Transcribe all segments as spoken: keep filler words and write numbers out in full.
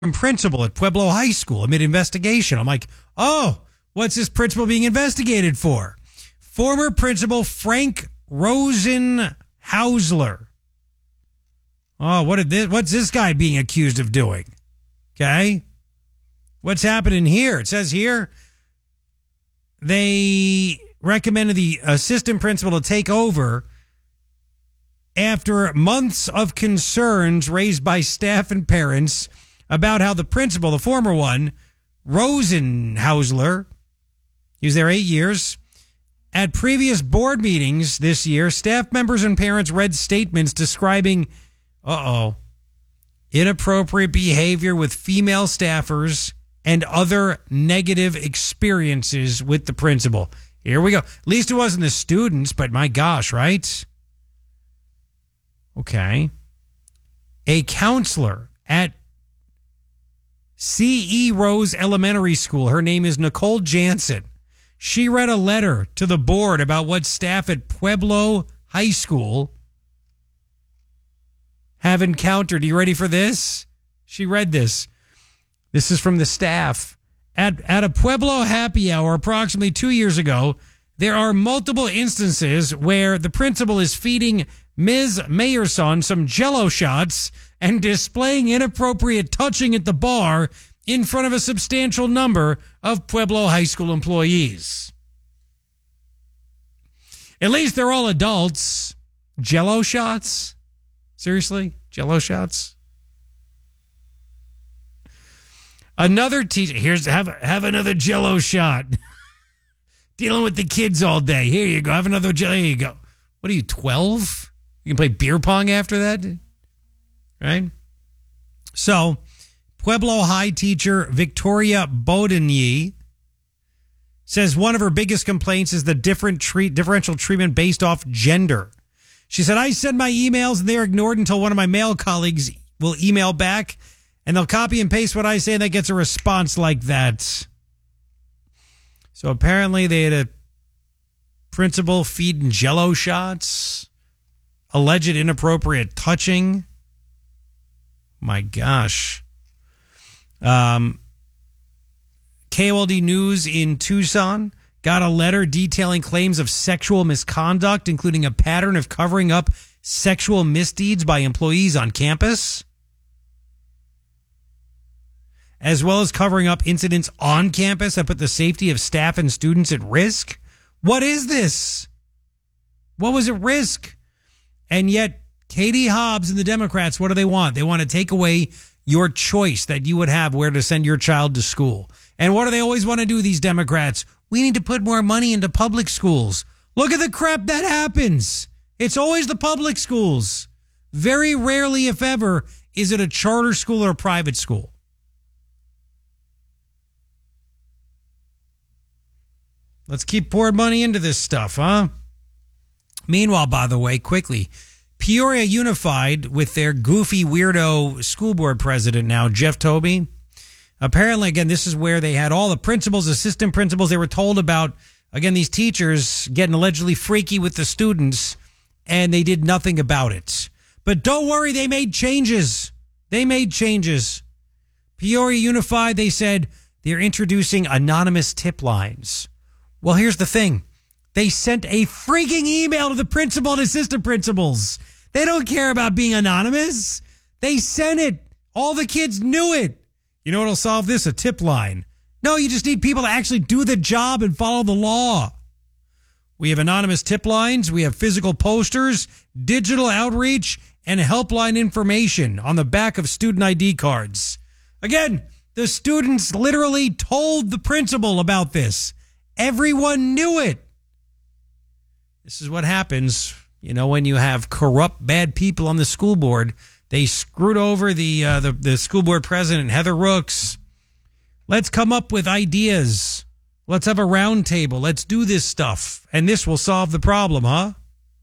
principal at Pueblo High School amid investigation. I'm like, oh, what's this principal being investigated for? Former principal Frank Rosenhausler. Oh, what did this, what's this guy being accused of doing? Okay. What's happening here? It says here they recommended the assistant principal to take over after months of concerns raised by staff and parents about how the principal, the former one, Rosenhausler, he was there eight years. At previous board meetings this year, staff members and parents read statements describing, uh-oh, inappropriate behavior with female staffers and other negative experiences with the principal. Here we go. At least it wasn't the students, but my gosh, right? Okay. A counselor at C E Rose Elementary School, her name is Nicole Jansen. She read a letter to the board about what staff at Pueblo High School have encountered. Are you ready for this? She read this. This is from the staff. At, at a Pueblo happy hour approximately two years ago, there are multiple instances where the principal is feeding Miz Mayerson some Jell-O shots and displaying inappropriate touching at the bar in front of a substantial number of Pueblo High School employees. At least they're all adults. Jell-O shots? Seriously? Jell-O shots? Another teacher, here's, have, have another Jell-O shot. Dealing with the kids all day. Here you go, have another Jell-O, here you go. What are you, twelve? You can play beer pong after that? Right? So, Pueblo High teacher Victoria Bodeny says one of her biggest complaints is the different treat, differential treatment based off gender. She said, I send my emails and they're ignored until one of my male colleagues will email back and they'll copy and paste what I say and that gets a response like that. So apparently they had a principal feeding Jell-O shots, alleged inappropriate touching. My gosh. Um, K O L D News in Tucson got a letter detailing claims of sexual misconduct, including a pattern of covering up sexual misdeeds by employees on campus, as well as covering up incidents on campus that put the safety of staff and students at risk. What is this? What was at risk? And yet, Katie Hobbs and the Democrats, what do they want? They want to take away your choice that you would have where to send your child to school. And what do they always want to do, these Democrats? We need to put more money into public schools. Look at the crap that happens. It's always the public schools. Very rarely, if ever, is it a charter school or a private school. Let's keep pouring money into this stuff, huh? Meanwhile, by the way, quickly, Peoria Unified with their goofy weirdo school board president now, Jeff Tobey. Apparently, again, this is where they had all the principals, assistant principals. They were told about, again, these teachers getting allegedly freaky with the students, and they did nothing about it. But don't worry, they made changes. They made changes. Peoria Unified, they said they're introducing anonymous tip lines. Well, here's the thing. They sent a freaking email to the principal and assistant principals. They don't care about being anonymous. They sent it. All the kids knew it. You know what'll solve this? A tip line. No, you just need people to actually do the job and follow the law. We have anonymous tip lines. We have physical posters, digital outreach, and helpline information on the back of student I D cards. Again, the students literally told the principal about this. Everyone knew it. This is what happens, you know, when you have corrupt, bad people on the school board. They screwed over the, uh, the the school board president, Heather Rooks. Let's come up with ideas. Let's have a round table. Let's do this stuff. And this will solve the problem, huh?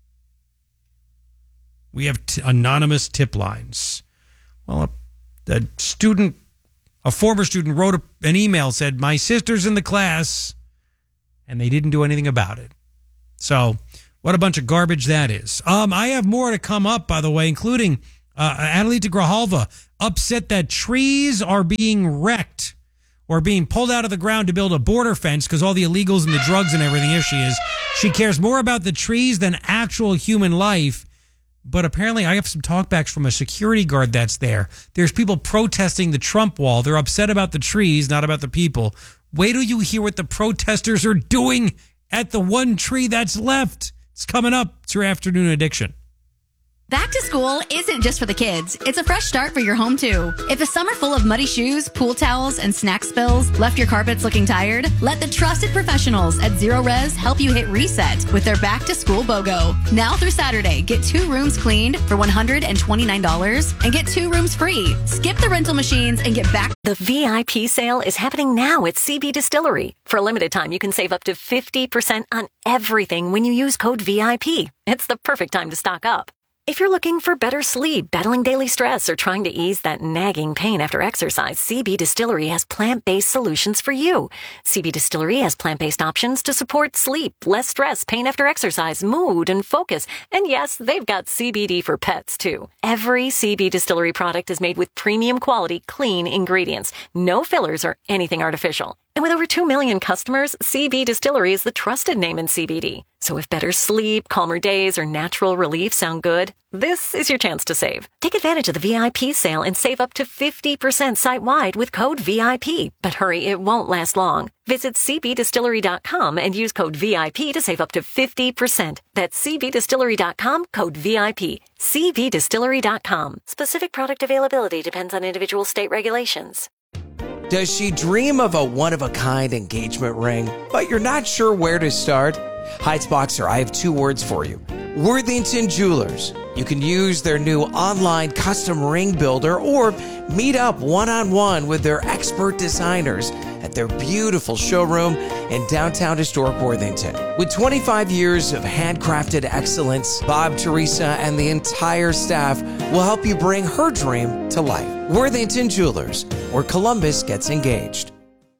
We have t- anonymous tip lines. Well, a, a student, a former student wrote a, an email, said, my sister's in the class, and they didn't do anything about it. So what a bunch of garbage that is. Um, I have more to come up, by the way, including uh, Adelita Grijalva upset that trees are being wrecked or being pulled out of the ground to build a border fence because all the illegals and the drugs and everything. Here she is. She cares more about the trees than actual human life. But apparently I have some talkbacks from a security guard that's there. There's people protesting the Trump wall. They're upset about the trees, not about the people. Wait till you hear what the protesters are doing at the one tree that's left. It's coming up. It's your afternoon addiction. Back to school isn't just for the kids. It's a fresh start for your home, too. If a summer full of muddy shoes, pool towels, and snack spills left your carpets looking tired, let the trusted professionals at Zero Res help you hit reset with their Back to School BOGO. Now through Saturday, get two rooms cleaned for one hundred twenty-nine dollars and get two rooms free. Skip the rental machines and get back. The V I P sale is happening now at C B Distillery. For a limited time, you can save up to fifty percent on everything when you use code V I P. It's the perfect time to stock up. If you're looking for better sleep, battling daily stress, or trying to ease that nagging pain after exercise, C B Distillery has plant-based solutions for you. C B Distillery has plant-based options to support sleep, less stress, pain after exercise, mood, and focus. And yes, they've got C B D for pets, too. Every C B Distillery product is made with premium quality, clean ingredients. No fillers or anything artificial. And with over two million customers, C B Distillery is the trusted name in C B D. So if better sleep, calmer days, or natural relief sound good, this is your chance to save. Take advantage of the V I P sale and save up to fifty percent site-wide with code V I P. But hurry, it won't last long. Visit c b distillery dot com and use code V I P to save up to fifty percent. That's c b distillery dot com, code V I P. c b distillery dot com. Specific product availability depends on individual state regulations. Does she dream of a one-of-a-kind engagement ring, but you're not sure where to start? Heights Boxer, I have two words for you. Worthington Jewelers. You can use their new online custom ring builder or meet up one-on-one with their expert designers at their beautiful showroom in downtown historic Worthington. With twenty-five years of handcrafted excellence, Bob, Teresa, and the entire staff will help you bring her dream to life. Worthington Jewelers, where Columbus gets engaged.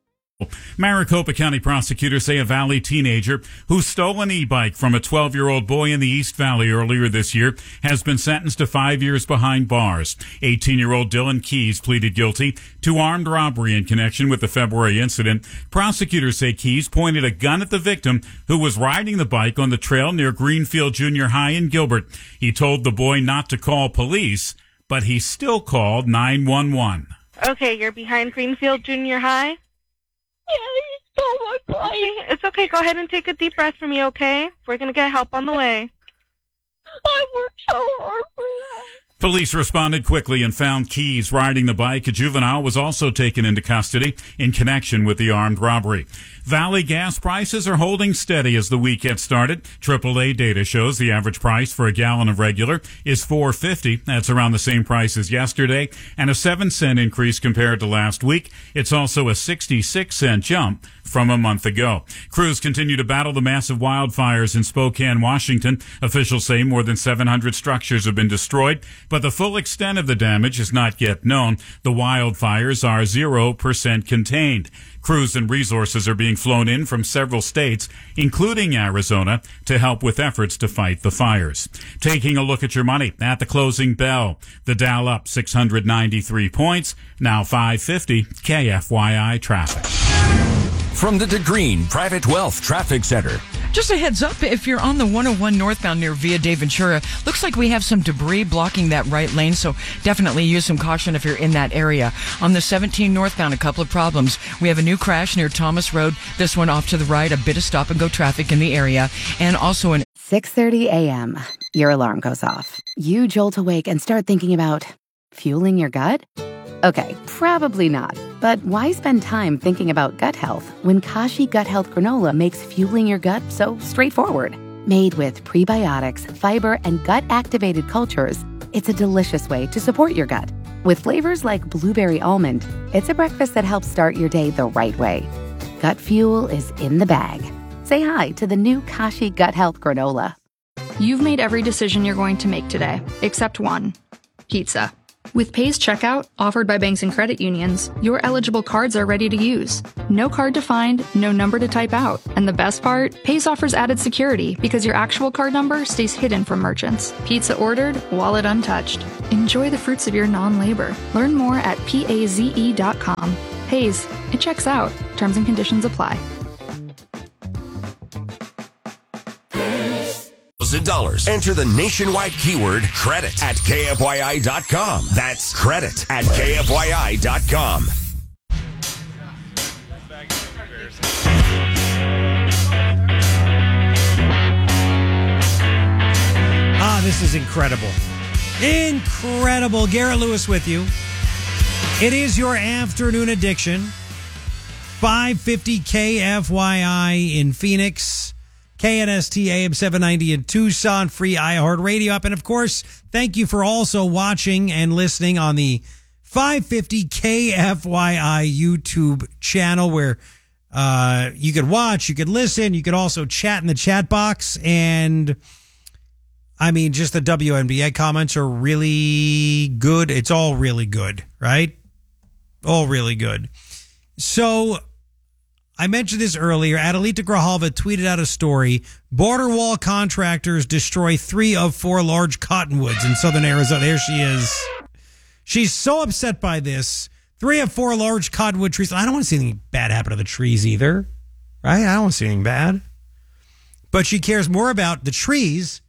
Maricopa County prosecutors say a Valley teenager who stole an e-bike from a twelve-year-old boy in the East Valley earlier this year has been sentenced to five years behind bars. eighteen-year-old Dylan Keys pleaded guilty to armed robbery in connection with the February incident. Prosecutors say Keys pointed a gun at the victim who was riding the bike on the trail near Greenfield Junior High in Gilbert. He told the boy not to call police, but he still called nine one one. Okay, you're behind Greenfield Junior High? Yeah, he stole my bike. It's okay. Go ahead and take a deep breath for me, okay? We're going to get help on the way. I worked so hard for that. Police responded quickly and found Keys riding the bike. A juvenile was also taken into custody in connection with the armed robbery. Valley gas prices are holding steady as the week gets started. triple A data shows the average price for a gallon of regular is four fifty. That's around the same price as yesterday, and a seven cent increase compared to last week. It's also a sixty-six cent jump from a month ago. Crews continue to battle the massive wildfires in Spokane, Washington. Officials say more than seven hundred structures have been destroyed, but the full extent of the damage is not yet known. The wildfires are zero percent contained. Crews and resources are being flown in from several states, including Arizona, to help with efforts to fight the fires. Taking a look at your money at the closing bell. The Dow up six hundred ninety-three points, now five fifty. K F Y I traffic. From the DeGreen Private Wealth Traffic Center. Just a heads up, if you're on the one oh one northbound near Via de Ventura, looks like we have some debris blocking that right lane, so definitely use some caution if you're in that area. On the seventeen northbound, a couple of problems. We have a new crash near Thomas Road. This one off to the right, a bit of stop-and-go traffic in the area, and also an... six thirty a.m. Your alarm goes off. You jolt awake and start thinking about fueling your gut? Okay, probably not. But why spend time thinking about gut health when Kashi Gut Health Granola makes fueling your gut so straightforward? Made with prebiotics, fiber, and gut-activated cultures, it's a delicious way to support your gut. With flavors like blueberry almond, it's a breakfast that helps start your day the right way. Gut fuel is in the bag. Say hi to the new Kashi Gut Health Granola. You've made every decision you're going to make today, except one. Pizza. With Pay's checkout, offered by banks and credit unions, your eligible cards are ready to use. No card to find, no number to type out. And the best part? Pay's offers added security because your actual card number stays hidden from merchants. Pizza ordered, wallet untouched. Enjoy the fruits of your non-labor. Learn more at paze dot com. Pay's, it checks out. Terms and conditions apply. Dollars. Enter the nationwide keyword credit at K F Y I dot com. That's credit at K F Y I dot com. Ah, this is incredible. Incredible. Garrett Lewis with you. It is your afternoon addiction. five fifty K F Y I in Phoenix. K N S T A M seven ninety in Tucson, free iHeartRadio app. And of course, thank you for also watching and listening on the five fifty K F Y I YouTube channel where uh, you could watch, you could listen, you could also chat in the chat box. And I mean, just the W N B A comments are really good. It's all really good, right? All really good. So I mentioned this earlier. Adelita Grijalva tweeted out a story. Border wall contractors destroy three of four large cottonwoods in southern Arizona. There she is. She's so upset by this. Three of four large cottonwood trees. I don't want to see anything bad happen to the trees either. Right? I don't want to see anything bad. But she cares more about the trees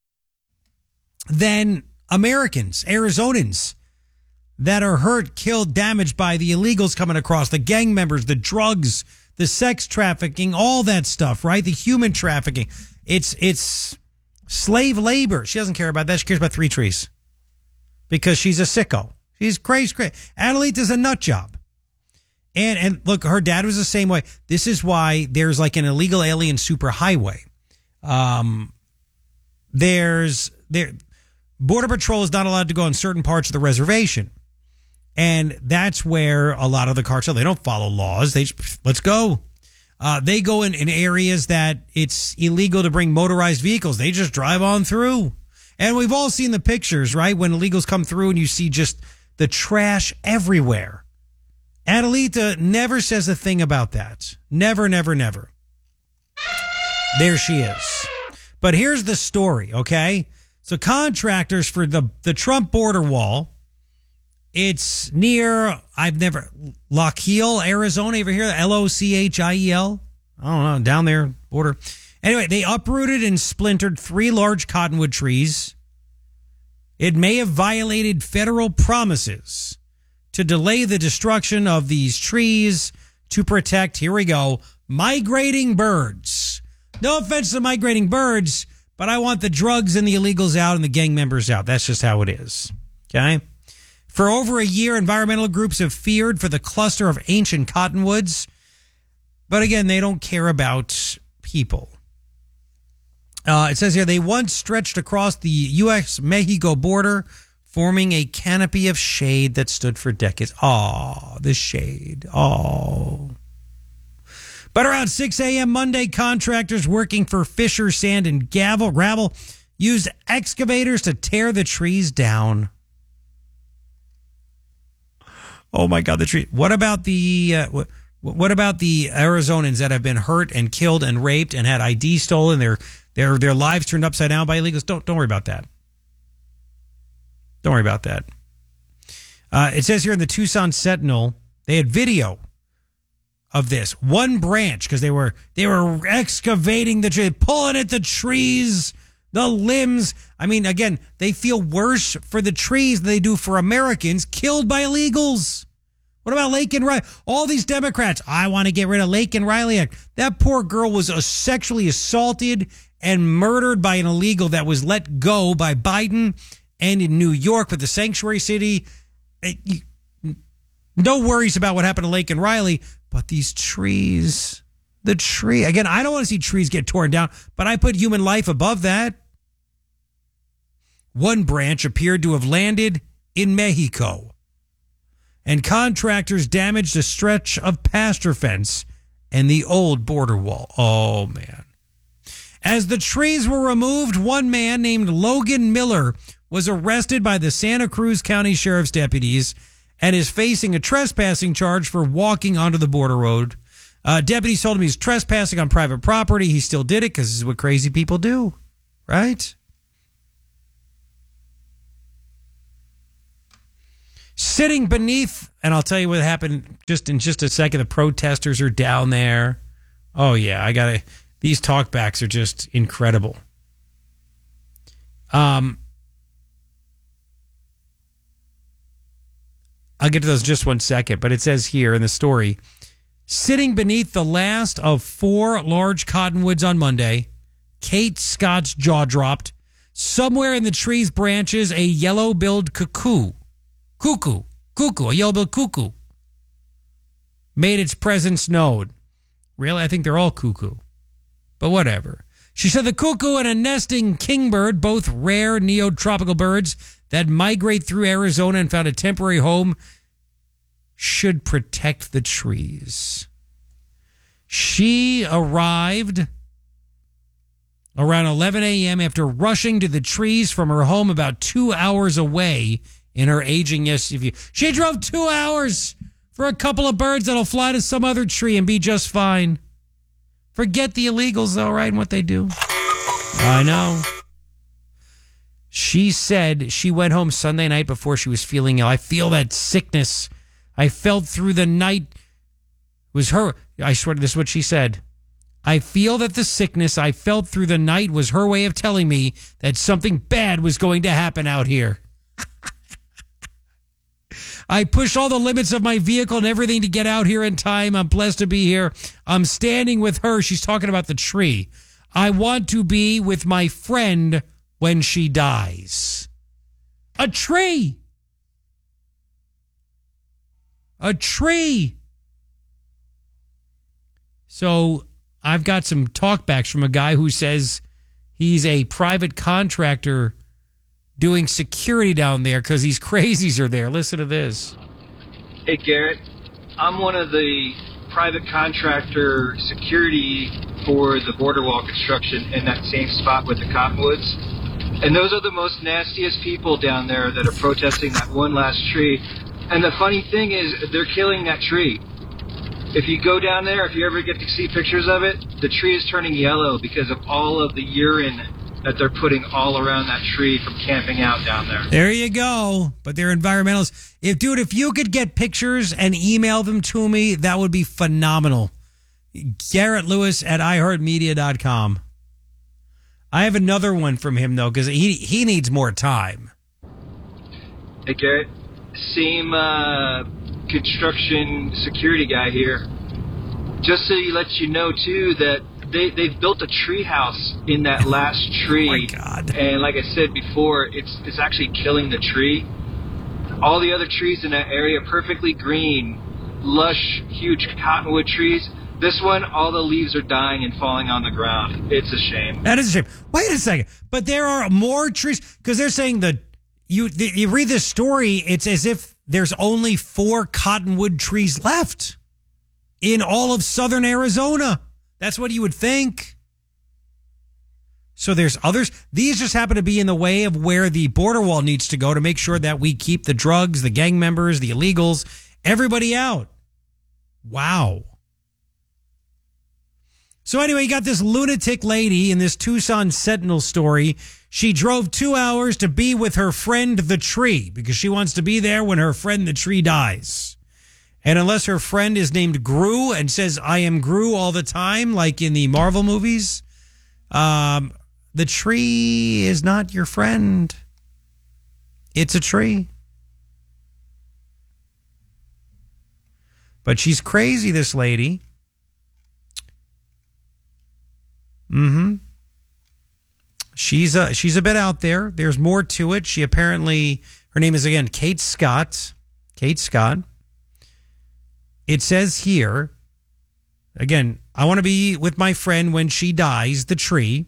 than Americans, Arizonans, that are hurt, killed, damaged by the illegals coming across, the gang members, the drugs, the sex trafficking, all that stuff, right? The human trafficking. It's it's slave labor. She doesn't care about that. She cares about three trees because she's a sicko. She's crazy, crazy. Adelita's a nut job. And and look, her dad was the same way. This is why there's like an illegal alien superhighway. Um, there's there Border Patrol is not allowed to go on certain parts of the reservation. And that's where a lot of the cartels, they don't follow laws. They just, let's go. Uh, they go in, in areas that it's illegal to bring motorized vehicles. They just drive on through. And we've all seen the pictures, right? When illegals come through and you see just the trash everywhere. Adelita never says a thing about that. Never, never, never. There she is. But here's the story, okay? So contractors for the, the Trump border wall, it's near, I've never, Lochiel, Arizona, over here, L O C H I E L. I don't know, down there, border. Anyway, they uprooted and splintered three large cottonwood trees. It may have violated federal promises to delay the destruction of these trees to protect, here we go, migrating birds. No offense to migrating birds, but I want the drugs and the illegals out and the gang members out. That's just how it is. Okay? For over a year, environmental groups have feared for the cluster of ancient cottonwoods. But again, they don't care about people. Uh, it says here, they once stretched across the U S Mexico border, forming a canopy of shade that stood for decades. Oh, the shade. Oh. But around six a.m. Monday, contractors working for Fisher Sand and Gavel, Gravel used excavators to tear the trees down. Oh my God, the tree. What about the uh, what, what about the Arizonans that have been hurt and killed and raped and had I D stolen, their their their lives turned upside down by illegals? Don't don't worry about that. Don't worry about that. Uh, it says here in the Tucson Sentinel, they had video of this one branch because they were they were excavating the tree, pulling at the trees, the limbs. I mean, again, they feel worse for the trees than they do for Americans killed by illegals. What about Laken Riley? All these Democrats, I want to get rid of Laken Riley Act. That poor girl was uh, sexually assaulted and murdered by an illegal that was let go by Biden and in New York with the sanctuary city. It, you, no worries about what happened to Laken Riley, but these trees, the tree. Again, I don't want to see trees get torn down, but I put human life above that. One branch appeared to have landed in Mexico, and contractors damaged a stretch of pasture fence and the old border wall. Oh, man. As the trees were removed, one man named Logan Miller was arrested by the Santa Cruz County Sheriff's deputies and is facing a trespassing charge for walking onto the border road. Uh, deputies told him he's trespassing on private property. He still did it because this is what crazy people do, right? Sitting beneath, and I'll tell you what happened just in just a second. The protesters are down there. Oh, yeah, I got to, these talkbacks are just incredible. Um, I'll get to those in just one second, but it says here in the story, sitting beneath the last of four large cottonwoods on Monday, Kate Scott's jaw dropped. Somewhere in the tree's branches, a yellow-billed cuckoo, cuckoo, cuckoo, a yellow-billed cuckoo, made its presence known. Really? I think they're all cuckoo, but whatever. She said the cuckoo and a nesting kingbird, both rare neotropical birds that migrate through Arizona and found a temporary home, should protect the trees. She arrived around eleven a.m. after rushing to the trees from her home about two hours away in her aging S U V. She drove two hours for a couple of birds that'll fly to some other tree and be just fine. Forget the illegals, though, right, and what they do. I know. She said she went home Sunday night before she was feeling ill. I feel that sickness. I felt through the night. It was her. I swear this is what she said. I feel that the sickness I felt through the night was her way of telling me that something bad was going to happen out here. I push all the limits of my vehicle and everything to get out here in time. I'm blessed to be here. I'm standing with her. She's talking about the tree. I want to be with my friend when she dies. A tree. A tree. So I've got some talkbacks from a guy who says he's a private contractor doing security down there because these crazies are there. Listen to this. Hey, Garrett. I'm one of the private contractor security for the border wall construction in that same spot with the cottonwoods. And those are the most nastiest people down there that are protesting that one last tree. And the funny thing is, they're killing that tree. If you go down there, if you ever get to see pictures of it, the tree is turning yellow because of all of the urine that they're putting all around that tree from camping out down there. There you go. But they're environmentalists. If, dude, if you could get pictures and email them to me, that would be phenomenal. Garrett Lewis at i heart media dot com. I have another one from him, though, because he, he needs more time. Hey, Garrett. Same uh, construction security guy here. Just so you let you know, too, that They, they've built a tree house in that last tree. Oh, my God. And like I said before, it's it's actually killing the tree. All the other trees in that area, perfectly green, lush, huge cottonwood trees. This one, all the leaves are dying and falling on the ground. It's a shame. That is a shame. Wait a second. But there are more trees, because they're saying that you, the, you read this story, it's as if there's only four cottonwood trees left in all of southern Arizona. That's what you would think. So there's others. These just happen to be in the way of where the border wall needs to go to make sure that we keep the drugs, the gang members, the illegals, everybody out. Wow. So anyway, you got this lunatic lady in this Tucson Sentinel story. She drove two hours to be with her friend, the tree, because she wants to be there when her friend, the tree, dies. And unless her friend is named Gru and says, I am Gru all the time, like in the Marvel movies, um, the tree is not your friend. It's a tree. But she's crazy, this lady. Mm-hmm. She's a, she's a bit out there. There's more to it. She apparently, her name is, again, Kate Scott. Kate Scott. It says here, again, I want to be with my friend when she dies, the tree.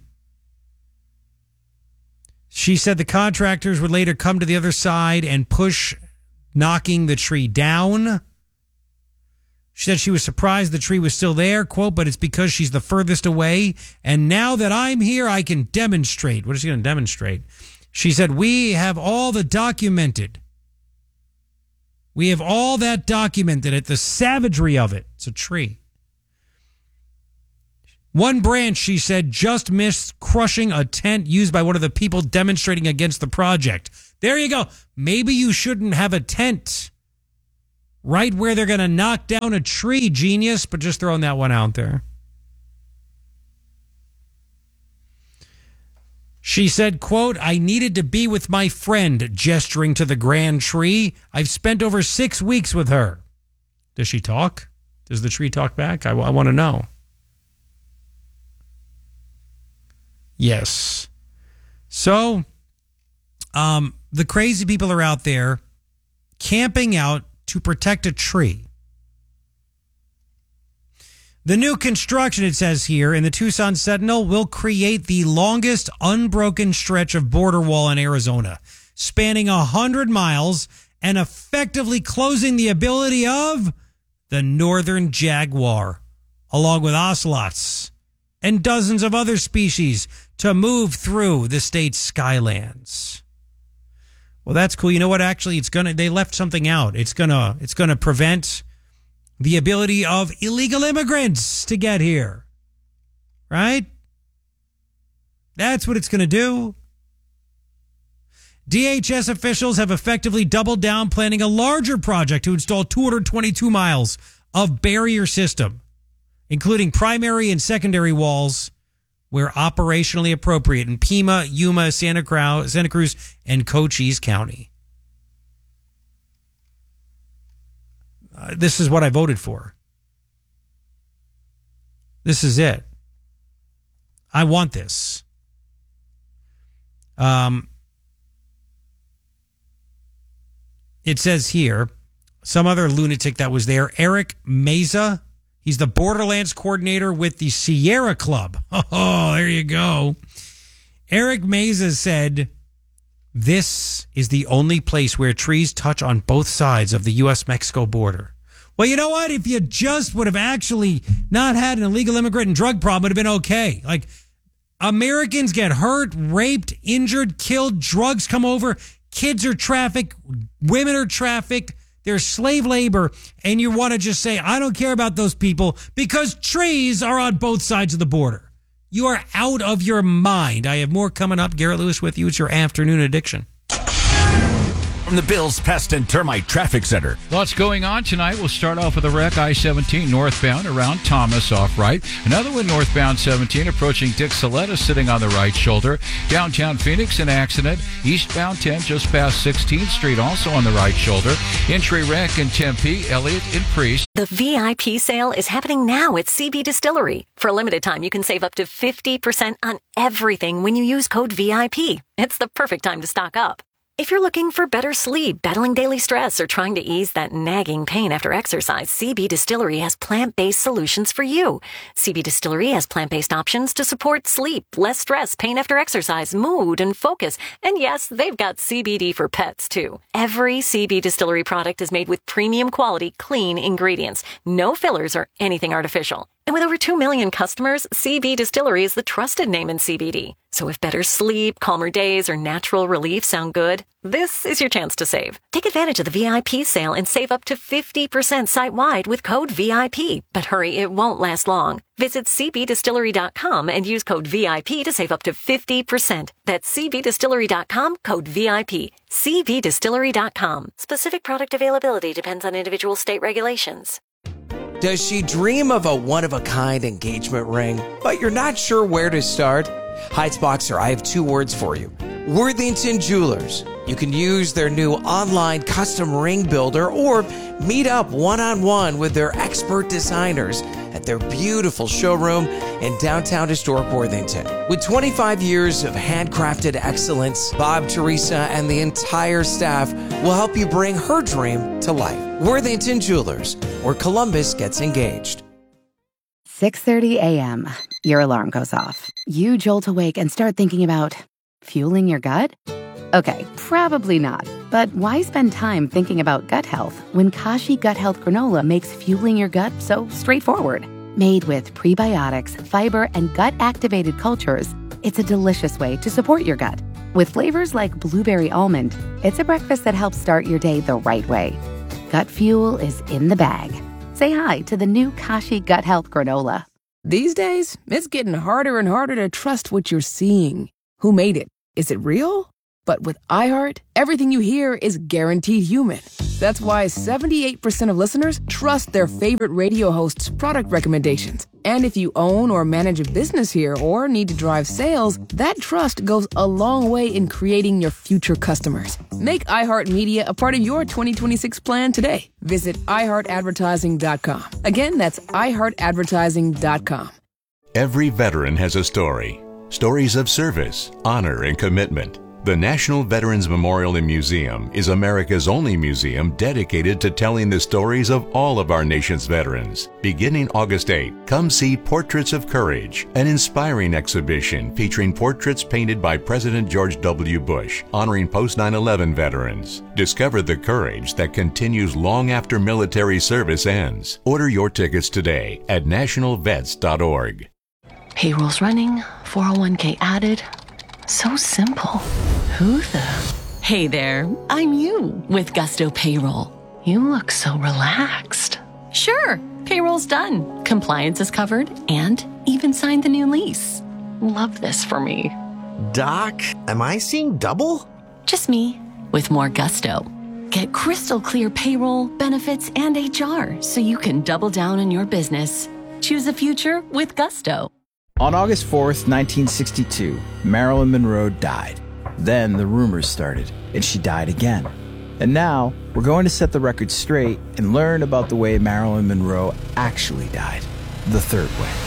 She said the contractors would later come to the other side and push knocking the tree down. She said she was surprised the tree was still there, quote, but it's because she's the furthest away. And now that I'm here, I can demonstrate. What is she going to demonstrate? She said, we have all the documented. We have all that documented at the savagery of it. It's a tree. One branch, she said, just missed crushing a tent used by one of the people demonstrating against the project. There you go. Maybe you shouldn't have a tent right where they're going to knock down a tree, genius, but just throwing that one out there. She said, quote, I needed to be with my friend, gesturing to the grand tree. I've spent over six weeks with her. Does she talk? Does the tree talk back? I, I want to know. Yes. So, um, the crazy people are out there camping out to protect a tree. The new construction, it says here, in the Tucson Sentinel will create the longest unbroken stretch of border wall in Arizona, spanning one hundred miles and effectively closing the ability of the northern jaguar, along with ocelots and dozens of other species, to move through the state's skylands. Well, that's cool. You know what? Actually, it's gonna. They left something out. It's gonna. It's gonna prevent the ability of illegal immigrants to get here. Right? That's what it's gonna do. D H S officials have effectively doubled down, planning a larger project to install two hundred twenty-two miles of barrier system, including primary and secondary walls where operationally appropriate in Pima, Yuma, Santa Cruz, Santa Cruz, and Cochise County. Uh, this is what I voted for. This is it. I want this. Um, it says here, some other lunatic that was there, Eric Meza. He's the Borderlands coordinator with the Sierra Club. Oh, there you go. Eric Meza said, this is the only place where trees touch on both sides of the U S Mexico border. Well, you know what? If you just would have actually not had an illegal immigrant and drug problem, it would have been okay. Like, Americans get hurt, raped, injured, killed, drugs come over, kids are trafficked, women are trafficked. There's slave labor, and you want to just say, I don't care about those people because trees are on both sides of the border. You are out of your mind. I have more coming up. Garrett Lewis with you. It's your afternoon addiction. From the Bills Pest and Termite Traffic Center. Lots going on tonight. We'll start off with a wreck, I seventeen northbound around Thomas off right. Another one northbound seventeen approaching Dick Saletta sitting on the right shoulder. Downtown Phoenix, an accident. Eastbound ten just past sixteenth Street, also on the right shoulder. Entry wreck in Tempe, Elliott and Priest. The V I P sale is happening now at C B Distillery. For a limited time, you can save up to fifty percent on everything when you use code V I P. It's the perfect time to stock up. If you're looking for better sleep, battling daily stress, or trying to ease that nagging pain after exercise, C B Distillery has plant-based solutions for you. C B Distillery has plant-based options to support sleep, less stress, pain after exercise, mood, and focus. And yes, they've got C B D for pets, too. Every C B Distillery product is made with premium quality, clean ingredients. No fillers or anything artificial. And with over two million customers, C B Distillery is the trusted name in C B D. So if better sleep, calmer days, or natural relief sound good, this is your chance to save. Take advantage of the V I P sale and save up to fifty percent site-wide with code V I P. But hurry, it won't last long. Visit C B distillery dot com and use code V I P to save up to fifty percent. That's C B distillery dot com, code V I P. C B distillery dot com. Specific product availability depends on individual state regulations. Does she dream of a one-of-a-kind engagement ring, but you're not sure where to start? Heightsboxer, I have two words for you. Worthington Jewelers. You can use their new online custom ring builder or meet up one-on-one with their expert designers at their beautiful showroom in downtown historic Worthington. With twenty-five years of handcrafted excellence, Bob, Teresa, and the entire staff will help you bring her dream to life. Worthington Jewelers, where Columbus gets engaged. six thirty a.m. Your alarm goes off. You jolt awake and start thinking about fueling your gut? Okay, probably not. But why spend time thinking about gut health when Kashi Gut Health Granola makes fueling your gut so straightforward? Made with prebiotics, fiber, and gut-activated cultures, it's a delicious way to support your gut. With flavors like blueberry almond, it's a breakfast that helps start your day the right way. Gut Fuel is in the bag. Say hi to the new Kashi Gut Health Granola. These days, it's getting harder and harder to trust what you're seeing. Who made it? Is it real? But with iHeart, everything you hear is guaranteed human. That's why seventy-eight percent of listeners trust their favorite radio hosts' product recommendations. And if you own or manage a business here or need to drive sales, that trust goes a long way in creating your future customers. Make iHeartMedia a part of your twenty twenty-six plan today. Visit i heart advertising dot com. Again, that's i heart advertising dot com. Every veteran has a story. Stories of service, honor, and commitment. The National Veterans Memorial and Museum is America's only museum dedicated to telling the stories of all of our nation's veterans. Beginning August eighth, come see Portraits of Courage, an inspiring exhibition featuring portraits painted by President George W. Bush, honoring post nine eleven veterans. Discover the courage that continues long after military service ends. Order your tickets today at national vets dot org. Payroll's running, four oh one k added. So simple. Who the? Hey there, I'm you with Gusto Payroll. You look so relaxed. Sure, payroll's done. Compliance is covered and even signed the new lease. Love this for me. Doc, am I seeing double? Just me with more gusto. Get crystal clear payroll, benefits, and H R so you can double down on your business. Choose a future with Gusto. On August fourth, nineteen sixty-two, Marilyn Monroe died. Then the rumors started, and she died again. And now, we're going to set the record straight and learn about the way Marilyn Monroe actually died, the third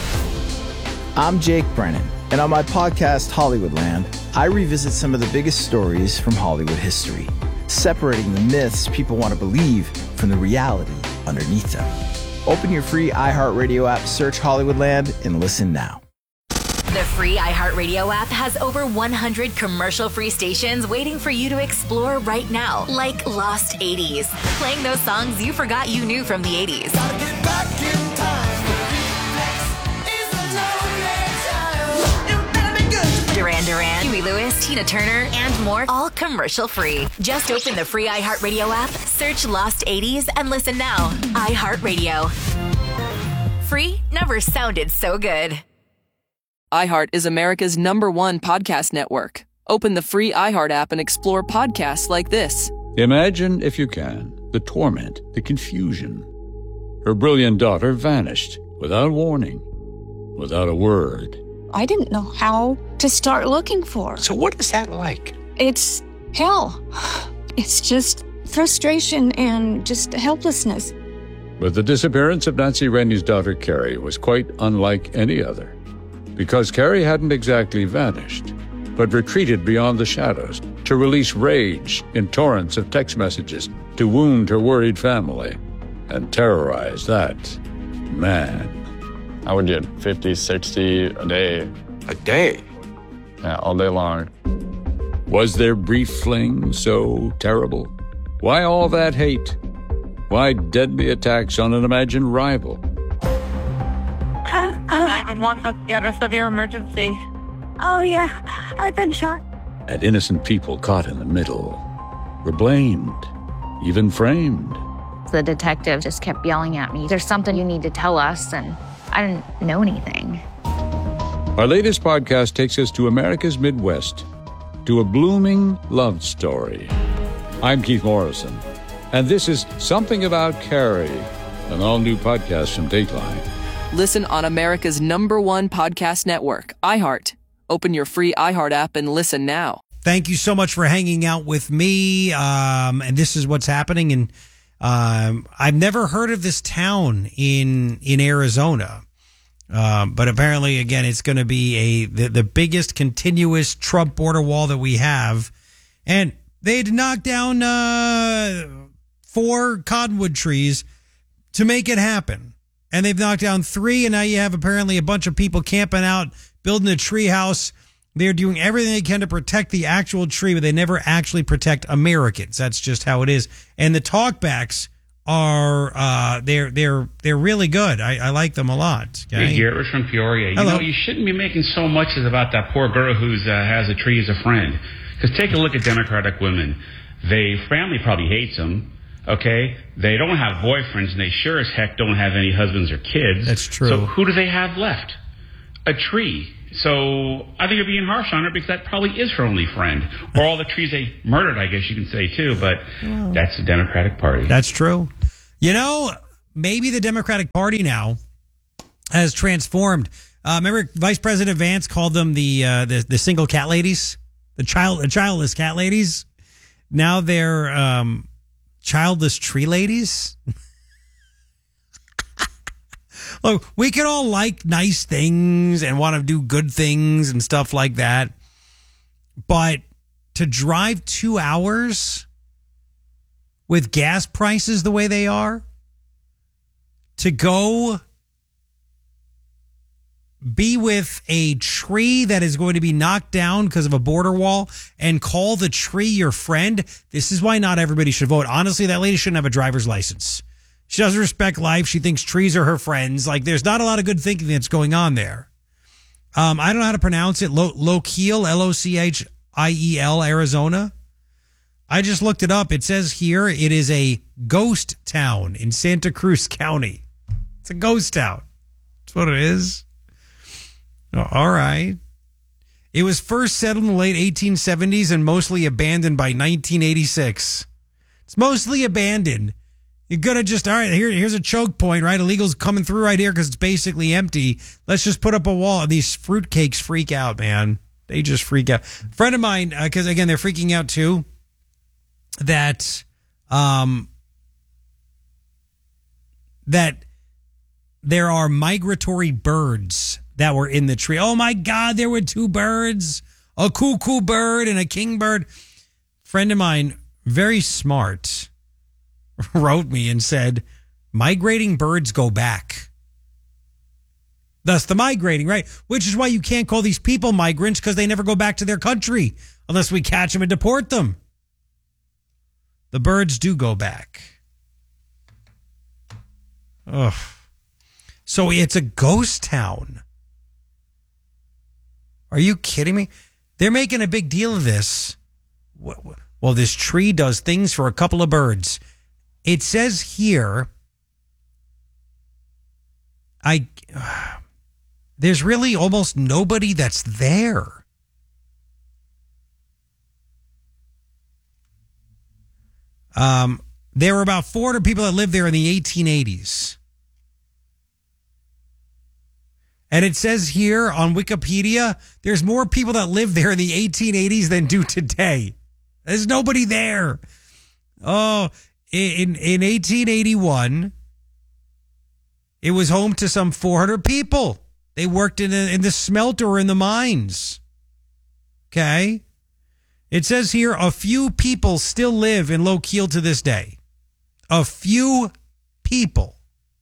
way. I'm Jake Brennan, and on my podcast, Hollywoodland, I revisit some of the biggest stories from Hollywood history, separating the myths people want to believe from the reality underneath them. Open your free iHeartRadio app, search Hollywoodland, and listen now. The free iHeartRadio app has over one hundred commercial-free stations waiting for you to explore right now, like Lost eighties, playing those songs you forgot you knew from the eighties. Duran Duran, Huey Lewis, Tina Turner, and more, all commercial-free. Just open the free iHeartRadio app, search Lost eighties, and listen now. iHeartRadio. Free never sounded so good. iHeart is America's number one podcast network. Open the free iHeart app and explore podcasts like this. Imagine, if you can, the torment, the confusion. Her brilliant daughter vanished without warning, without a word. I didn't know how to start looking for her. So what is that like? It's hell. It's just frustration and just helplessness. But the disappearance of Nancy Rennie's daughter, Carrie, was quite unlike any other. Because Carrie hadn't exactly vanished, but retreated beyond the shadows to release rage in torrents of text messages to wound her worried family and terrorize that man. I would get fifty, sixty a day. A day? Yeah, all day long. Was their brief fling so terrible? Why all that hate? Why deadly attacks on an imagined rival? nine one one, got a severe emergency. Oh, yeah, I've been shot. And innocent people caught in the middle were blamed, even framed. The detective just kept yelling at me, "There's something you need to tell us," and I didn't know anything. Our latest podcast takes us to America's Midwest, to a blooming love story. I'm Keith Morrison, and this is Something About Carrie, an all-new podcast from Dateline. Listen on America's number one podcast network, iHeart. Open your free iHeart app and listen now. Thank you so much for hanging out with me. Um, and this is what's happening. And um, I've never heard of this town in in Arizona. Um, but apparently, again, it's going to be a the, the biggest continuous Trump border wall that we have. And they had to knock down uh, four cottonwood trees to make it happen. And they've knocked down three, and now you have apparently a bunch of people camping out, building a tree house. They're doing everything they can to protect the actual tree, but they never actually protect Americans. That's just how it is. And the talkbacks are uh, they're they're they're really good. I, I like them a lot. Okay? Hey, Garrett from Peoria. You Hello. know, you shouldn't be making so much about that poor girl who uh, has a tree as a friend. Because take a look at Democratic women. They family probably hates them. Okay, they don't have boyfriends, and they sure as heck don't have any husbands or kids. That's true. So who do they have left? A tree. So I think you're being harsh on her because that probably is her only friend. Or all the trees they murdered, I guess you can say, too. But oh. that's the Democratic Party. That's true. You know, maybe the Democratic Party now has transformed. Uh, remember Vice President Vance called them the, uh, the the single cat ladies? The child, the childless cat ladies? Now they're um, childless tree ladies? Look, we can all like nice things and want to do good things and stuff like that. But to drive two hours with gas prices the way they are, to go be with a tree that is going to be knocked down because of a border wall and call the tree your friend, this is why not everybody should vote. Honestly, that lady shouldn't have a driver's license. She doesn't respect life. She thinks trees are her friends. Like, there's not a lot of good thinking that's going on there. Um, I don't know how to pronounce it. Lo- Lochiel, L O C H I E L, Arizona. I just looked it up. It says here it is a ghost town in Santa Cruz County. It's a ghost town. That's what it is. Oh, all right. It was first settled in the late eighteen seventies and mostly abandoned by nineteen eighty-six. It's mostly abandoned. You're going to just, all right, here, here's a choke point, right? Illegals coming through right here because it's basically empty. Let's just put up a wall. These fruitcakes freak out, man. They just freak out. A friend of mine, because, uh, again, they're freaking out, too, that, um, that there are migratory birds that were in the tree. Oh, my God, there were two birds, a cuckoo bird and a kingbird. Friend of mine, very smart, wrote me and said, migrating birds go back. Thus the migrating, right? Which is why you can't call these people migrants because they never go back to their country unless we catch them and deport them. The birds do go back. Ugh. So it's a ghost town. Are you kidding me? They're making a big deal of this. Well, this tree does things for a couple of birds. It says here, I uh, there's really almost nobody that's there. Um, there were about four hundred people that lived there in the eighteen eighties. And it says here on Wikipedia, there's more people that lived there in the eighteen eighties than do today. There's nobody there. Oh, in in eighteen eighty-one, it was home to some four hundred people. They worked in a, in the smelter or in the mines. Okay? It says here, a few people still live in Lochiel to this day. A few people.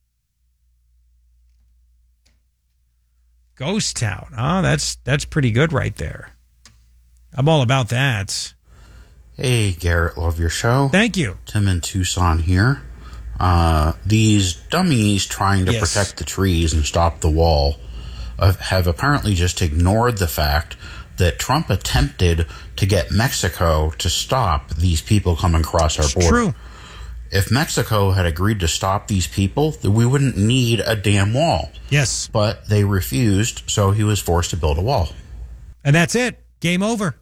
Ghost town. Oh, that's that's pretty good right there. I'm all about that. Hey, Garrett, love your show. Thank you. Tim in Tucson here. Uh, these dummies trying to Yes. protect the trees and stop the wall uh, have apparently just ignored the fact that Trump attempted to get Mexico to stop these people coming across our It's border. true. If Mexico had agreed to stop these people, then we wouldn't need a damn wall. Yes. But they refused, so he was forced to build a wall. And that's it. Game over.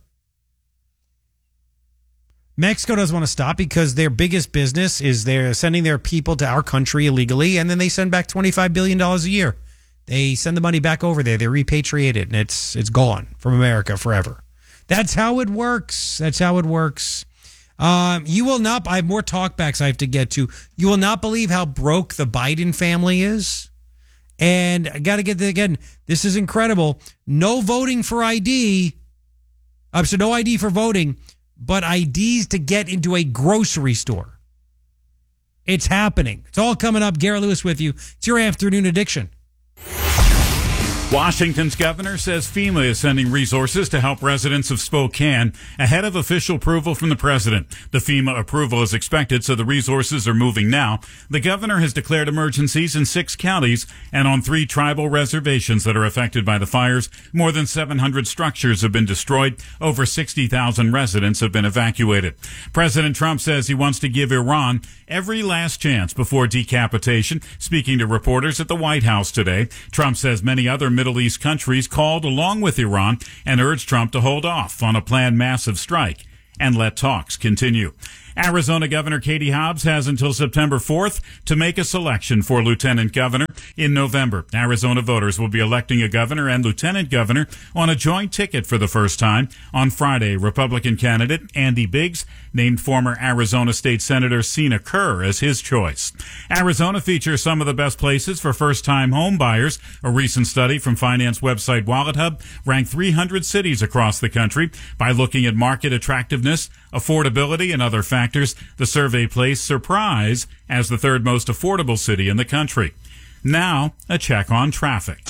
Mexico doesn't want to stop because their biggest business is they're sending their people to our country illegally, and then they send back twenty-five billion dollars a year. They send the money back over there. They repatriate it, and it's it's gone from America forever. That's how it works. That's how it works. Um, you will not, I have more talkbacks I have to get to. You will not believe how broke the Biden family is. And I got to get the, again, this is incredible. No voting for I D. Uh, so no I D for voting, but I Ds to get into a grocery store. It's happening. It's all coming up. Garrett Lewis with you. It's your afternoon addiction. Washington's governor says FEMA is sending resources to help residents of Spokane ahead of official approval from the president. The FEMA approval is expected, so the resources are moving now. The governor has declared emergencies in six counties and on three tribal reservations that are affected by the fires. More than seven hundred structures have been destroyed. Over sixty thousand residents have been evacuated. President Trump says he wants to give Iran every last chance before decapitation. Speaking to reporters at the White House today, Trump says many other Middle East countries called along with Iran and urged Trump to hold off on a planned massive strike and let talks continue. Arizona Governor Katie Hobbs has until September fourth to make a selection for lieutenant governor. In November, Arizona voters will be electing a governor and lieutenant governor on a joint ticket for the first time. On Friday, Republican candidate Andy Biggs named former Arizona State Senator Sina Kerr as his choice. Arizona features some of the best places for first-time home buyers. A recent study from finance website WalletHub ranked three hundred cities across the country by looking at market attractiveness, affordability, and other factors. The survey placed Surprise as the third most affordable city in the country. Now, a check on traffic.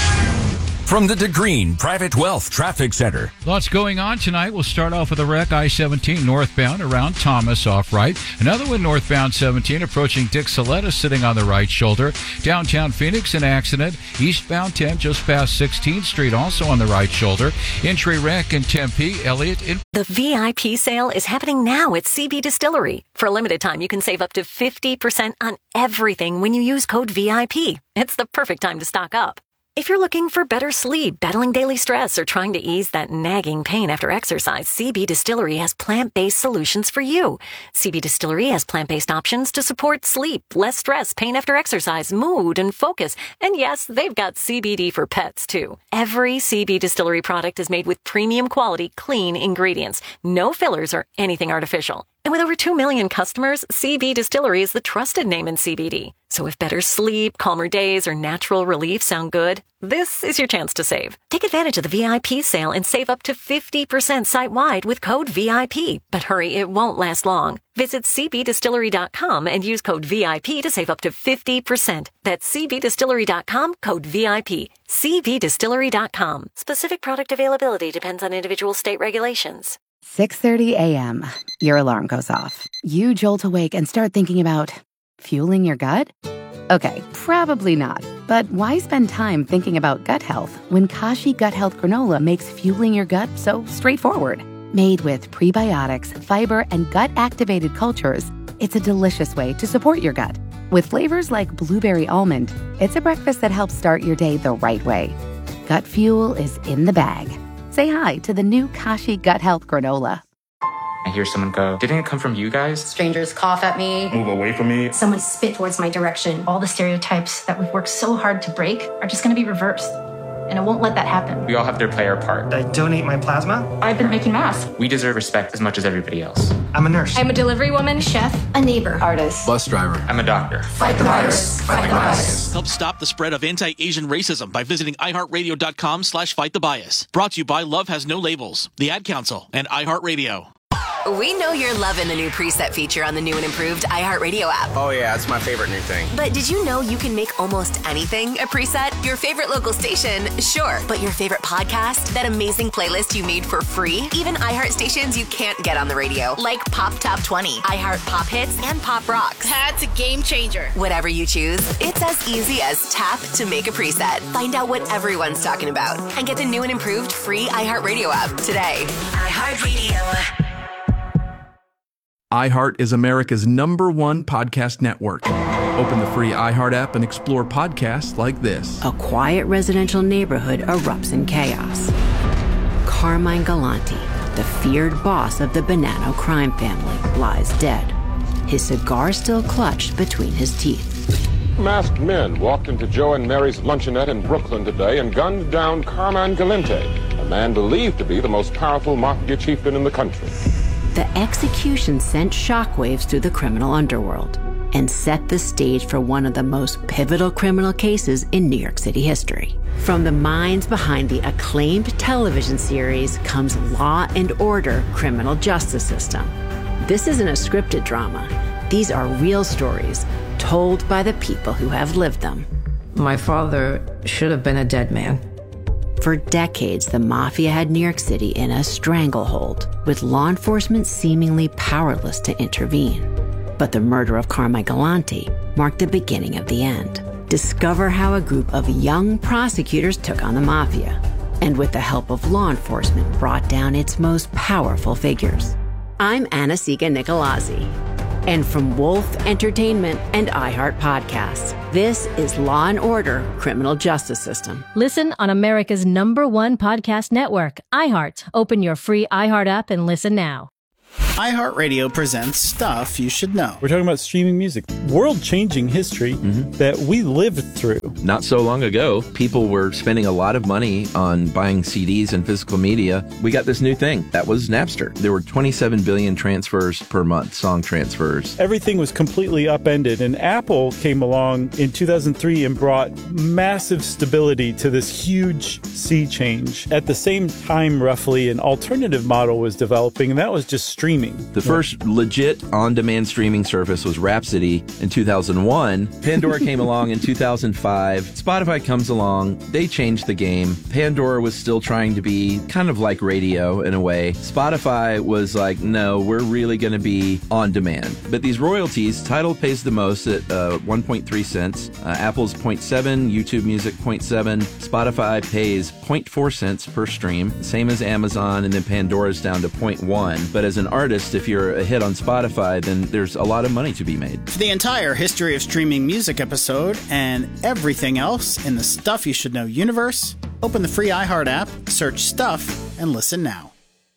From the DeGreen Private Wealth Traffic Center. Lots going on tonight. We'll start off with a wreck, I seventeen northbound around Thomas off right. Another one northbound seventeen approaching Dick Saletta sitting on the right shoulder. Downtown Phoenix, an accident. Eastbound ten just past sixteenth Street also on the right shoulder. Entry wreck in Tempe. Elliott. In- the V I P sale is happening now at C B Distillery. For a limited time, you can save up to fifty percent on everything when you use code V I P. It's the perfect time to stock up. If you're looking for better sleep, battling daily stress, or trying to ease that nagging pain after exercise, C B Distillery has plant-based solutions for you. C B Distillery has plant-based options to support sleep, less stress, pain after exercise, mood, and focus. And yes, they've got C B D for pets, too. Every C B Distillery product is made with premium quality, clean ingredients. No fillers or anything artificial. And with over two million customers, C B Distillery is the trusted name in C B D. So if better sleep, calmer days, or natural relief sound good, this is your chance to save. Take advantage of the V I P sale and save up to fifty percent site-wide with code V I P. But hurry, it won't last long. Visit c b distillery dot com and use code V I P to save up to fifty percent. That's c b distillery dot com, code V I P. c b distillery dot com. Specific product availability depends on individual state regulations. six thirty a.m. Your alarm goes off. You jolt awake and start thinking about fueling your gut? Okay, probably not. But why spend time thinking about gut health when Kashi Gut Health Granola makes fueling your gut so straightforward? Made with prebiotics, fiber, and gut-activated cultures, it's a delicious way to support your gut. With flavors like blueberry almond, it's a breakfast that helps start your day the right way. Gut fuel is in the bag. Say hi to the new Kashi Gut Health Granola. I hear someone go, didn't it come from you guys? Strangers cough at me. Move away from me. Someone spit towards my direction. All the stereotypes that we've worked so hard to break are just going to be reversed. And I won't let that happen. We all have to play our part. I donate my plasma. I've been making masks. We deserve respect as much as everybody else. I'm a nurse. I'm a delivery woman, chef, a neighbor, artist, bus driver. I'm a doctor. Fight the virus. Fight the bias. Help stop the spread of anti-Asian racism by visiting iHeartRadio.com slash fight the bias. Brought to you by Love Has No Labels, the Ad Council, and iHeartRadio. We know you're loving the new preset feature on the new and improved iHeartRadio app. Oh yeah, it's my favorite new thing. But did you know you can make almost anything a preset? Your favorite local station, sure. But your favorite podcast? That amazing playlist you made for free? Even iHeart stations you can't get on the radio, like Pop Top twenty, iHeart Pop Hits, and Pop Rocks. That's a game changer. Whatever you choose, it's as easy as tap to make a preset. Find out what everyone's talking about and get the new and improved free iHeartRadio app today. iHeartRadio. iHeart is America's number one podcast network. Open the free iHeart app and explore podcasts like this. A quiet residential neighborhood erupts in chaos. Carmine Galante, the feared boss of the Bonanno crime family, lies dead, his cigar still clutched between his teeth. Masked men walked into Joe and Mary's luncheonette in Brooklyn today and gunned down Carmine Galante, a man believed to be the most powerful mafia chieftain in the country. The execution sent shockwaves through the criminal underworld and set the stage for one of the most pivotal criminal cases in New York City history. From the minds behind the acclaimed television series comes Law and Order: Criminal Justice System. This isn't a scripted drama. These are real stories told by the people who have lived them. My father should have been a dead man. For decades, the mafia had New York City in a stranglehold, with law enforcement seemingly powerless to intervene. But the murder of Carmine Galante marked the beginning of the end. Discover how a group of young prosecutors took on the mafia, and with the help of law enforcement, brought down its most powerful figures. I'm Anna-Sigga Nicolazzi. And from Wolf Entertainment and iHeart Podcasts, this is Law and Order: Criminal Justice System. Listen on America's number one podcast network, iHeart. Open your free iHeart app and listen now. iHeartRadio presents Stuff You Should Know. We're talking about streaming music, world-changing history mm-hmm. that we lived through. Not so long ago, people were spending a lot of money on buying C Ds and physical media. We got this new thing. That was Napster. There were twenty-seven billion transfers per month, song transfers. Everything was completely upended, and Apple came along in two thousand three and brought massive stability to this huge sea change. At the same time, roughly, an alternative model was developing, and that was just streaming. The first legit on-demand streaming service was Rhapsody in two thousand one. Pandora came along in two thousand five. Spotify comes along. They changed the game. Pandora was still trying to be kind of like radio in a way. Spotify was like, no, we're really going to be on demand. But these royalties, Tidal pays the most at uh, one point three cents. Uh, Apple's zero point seven, YouTube Music zero point seven. Spotify pays zero point four cents per stream, same as Amazon, and then Pandora's down to zero point one. But as an artist, if you're a hit on Spotify, then there's a lot of money to be made. For the entire history of streaming music episode and everything else in the Stuff You Should Know universe, open the free iHeart app, search Stuff, and listen now.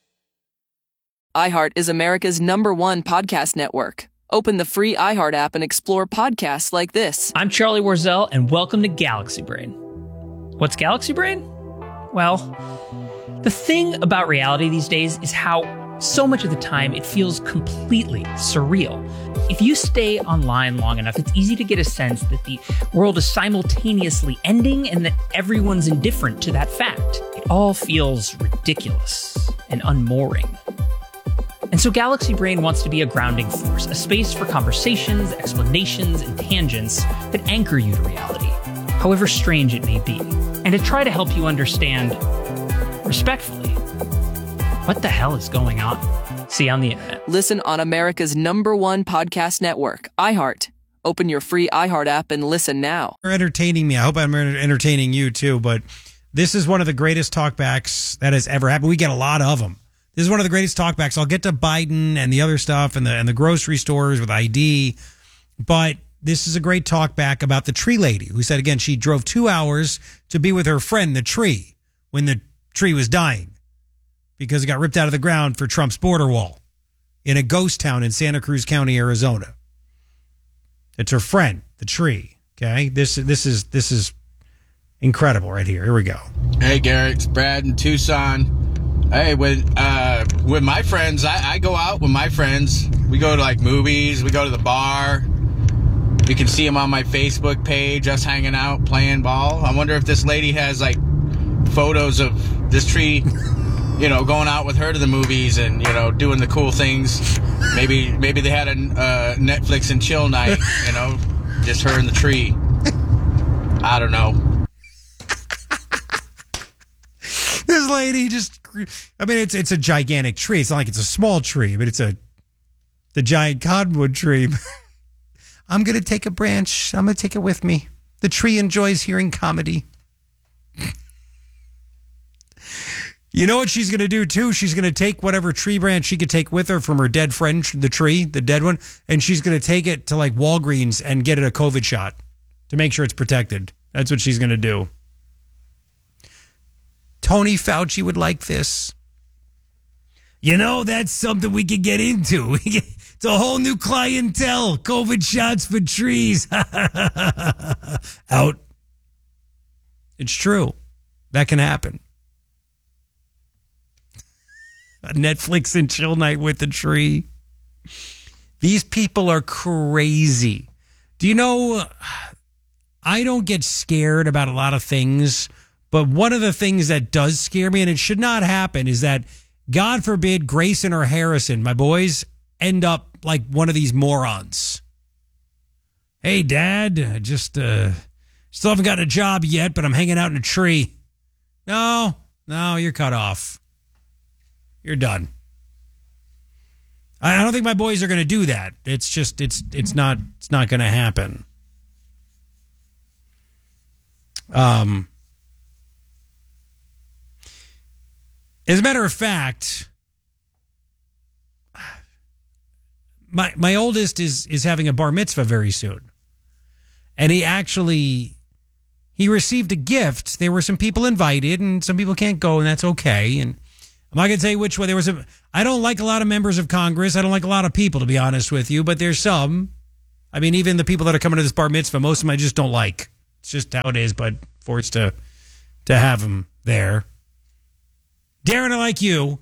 iHeart is America's number one podcast network. Open the free iHeart app and explore podcasts like this. I'm Charlie Warzel, and welcome to Galaxy Brain. What's Galaxy Brain? Well, the thing about reality these days is how so much of the time it feels completely surreal. If you stay online long enough, it's easy to get a sense that the world is simultaneously ending and that everyone's indifferent to that fact. It all feels ridiculous and unmooring. And so Galaxy Brain wants to be a grounding force, a space for conversations, explanations, and tangents that anchor you to reality, however strange it may be, and to try to help you understand, respectfully, what the hell is going on? See you on the internet. Listen on America's number one podcast network, iHeart. Open your free iHeart app and listen now. You're entertaining me. I hope I'm entertaining you too, but this is one of the greatest talkbacks that has ever happened. We get a lot of them. This is one of the greatest talkbacks. I'll get to Biden and the other stuff and the and the grocery stores with I D, but this is a great talkback about the tree lady who said, again, she drove two hours to be with her friend, the tree, when the tree was dying, because it got ripped out of the ground for Trump's border wall in a ghost town in Santa Cruz County, Arizona. It's her friend, the tree. Okay, this this is this is incredible right here. Here we go. Hey, Garrett, it's Brad in Tucson. Hey, with uh, with my friends, I, I go out with my friends. We go to like movies. We go to the bar. You can see them on my Facebook page, us hanging out, playing ball. I wonder if this lady has like photos of this tree. You know, going out with her to the movies and, you know, doing the cool things. Maybe maybe they had a uh, Netflix and chill night, you know, just her and the tree. I don't know. This lady just, I mean, it's it's a gigantic tree. It's not like it's a small tree, but it's a the giant cottonwood tree. I'm going to take a branch. I'm going to take it with me. The tree enjoys hearing comedy. You know what she's going to do, too? She's going to take whatever tree branch she could take with her from her dead friend, the tree, the dead one, and she's going to take it to, like, Walgreens and get it a COVID shot to make sure it's protected. That's what she's going to do. Tony Fauci would like this. You know, that's something we could get into. It's a whole new clientele. COVID shots for trees. Out. It's true. That can happen. A Netflix and chill night with the tree. These people are crazy. Do you know, I don't get scared about a lot of things, but one of the things that does scare me, and it should not happen, is that, God forbid, Grayson or Harrison, my boys, end up like one of these morons. Hey, Dad, I just uh, still haven't got a job yet, but I'm hanging out in a tree. No, no, you're cut off. You're done. I don't think my boys are going to do that. It's just, it's, it's not, it's not going to happen. Um, as a matter of fact, my my oldest is is having a bar mitzvah very soon, and he actually he received a gift. There were some people invited, and some people can't go, and that's okay. And I'm not going to tell you which one. There was a. I don't like a lot of members of Congress. I don't like a lot of people, to be honest with you. But there's some. I mean, even the people that are coming to this bar mitzvah, most of them I just don't like. It's just how it is. But forced to to have them there. Darren, I like you.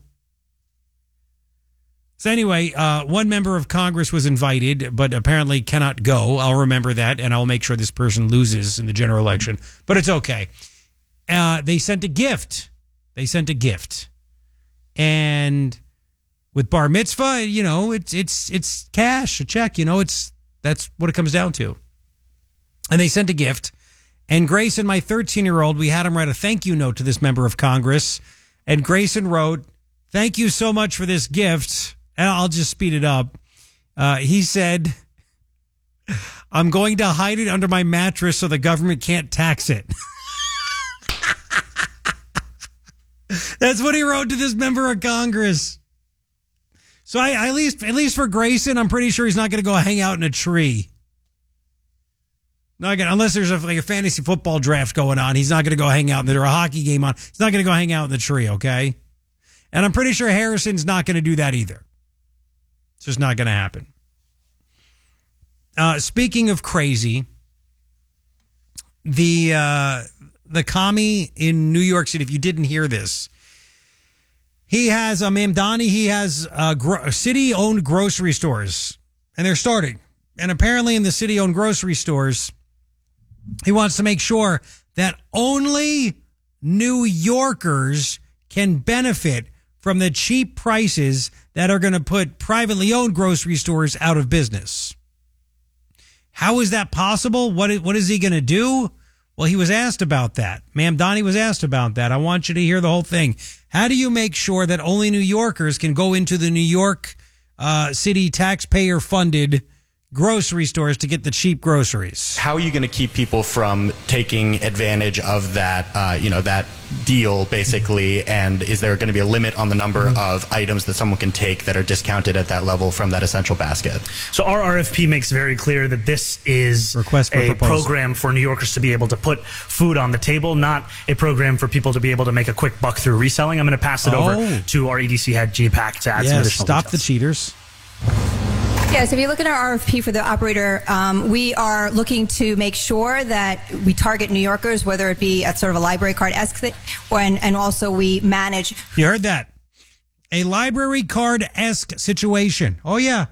So anyway, uh, one member of Congress was invited, but apparently cannot go. I'll remember that, and I'll make sure this person loses in the general election. But it's okay. Uh, they sent a gift. They sent a gift. And with bar mitzvah, you know, it's it's it's cash, a check. You know, it's that's what it comes down to. And they sent a gift. And Grayson, my thirteen-year-old, we had him write a thank you note to this member of Congress. And Grayson wrote, "Thank you so much for this gift." And I'll just speed it up. Uh, he said, "I'm going to hide it under my mattress so the government can't tax it." That's what he wrote to this member of Congress. So I, I at least, at least for Grayson, I'm pretty sure he's not going to go hang out in a tree. Not gonna, unless there's a, like a fantasy football draft going on, he's not going to go hang out. There's a hockey game on. He's not going to go hang out in the tree, okay? And I'm pretty sure Harrison's not going to do that either. It's just not going to happen. Uh, speaking of crazy, the uh, the commie in New York City, if you didn't hear this, he has, uh, Mamdani, he has uh, gro- city-owned grocery stores, and they're starting. And apparently in the city-owned grocery stores, he wants to make sure that only New Yorkers can benefit from the cheap prices that are going to put privately owned grocery stores out of business. How is that possible? What is, what is he going to do? Well, he was asked about that. Mamdani was asked about that. I want you to hear the whole thing. How do you make sure that only New Yorkers can go into the New York uh, City taxpayer-funded grocery stores to get the cheap groceries? How are you going to keep people from taking advantage of that, uh, you know, that deal, basically? And is there going to be a limit on the number mm-hmm. of items that someone can take that are discounted at that level from that essential basket? So our R F P makes very clear that this is Request for a proposal. program for New Yorkers to be able to put food on the table, not a program for people to be able to make a quick buck through reselling. I'm going to pass it Oh. over to our E D C head, G Pack, to add some Yes, additional stop details. the cheaters. Yeah, so if you look at our R F P for the operator, um, we are looking to make sure that we target New Yorkers, whether it be at sort of a library card-esque thing, or, and, and also we manage. You heard that. A library card-esque situation. Oh, yeah.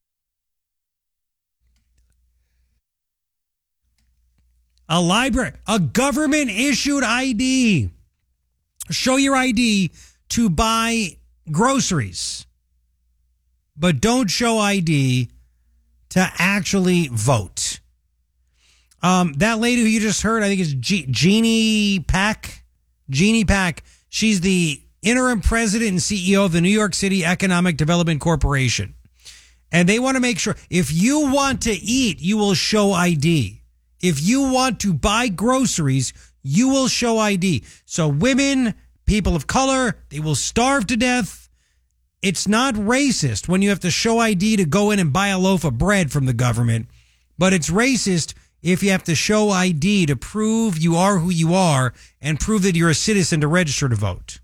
A library, a government-issued I D. Show your I D to buy groceries. But don't show I D to actually vote. Um, that lady who you just heard, I think is G- Jeannie Pack. Jeannie Pack. She's the interim president and C E O of the New York City Economic Development Corporation. And they want to make sure if you want to eat, you will show I D. If you want to buy groceries, you will show I D. So women, people of color, they will starve to death. It's not racist when you have to show I D to go in and buy a loaf of bread from the government, but it's racist if you have to show I D to prove you are who you are and prove that you're a citizen to register to vote.